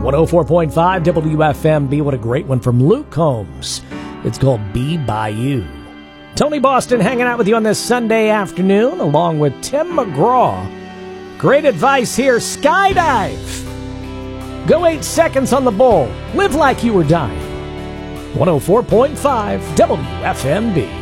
104.5 WFMB. What a great one from Luke Combs. It's called Be By You. Tony Boston hanging out with you on this Sunday afternoon, along with Tim McGraw. Great advice here. Skydive. Go 8 seconds on the bull. Live like you were dying. 104.5 WFMB.